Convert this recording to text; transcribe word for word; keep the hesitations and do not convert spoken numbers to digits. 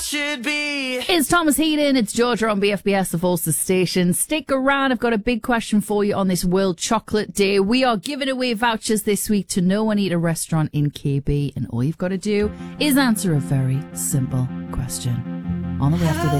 should be. It's Thomas Heaton. It's Georgia on B F B S, the Forces Station. Stick around. I've got a big question for you on this World Chocolate Day. We are giving away vouchers this week to No One Eat a restaurant in K B. And all you've got to do is answer a very simple question. On the way after this.